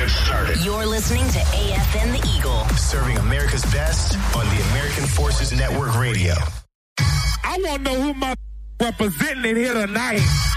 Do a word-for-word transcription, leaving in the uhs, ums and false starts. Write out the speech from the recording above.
get started. You're listening to A F N The Eagle. Serving America's best on the American Forces Network Radio. I want to know who my representing here tonight.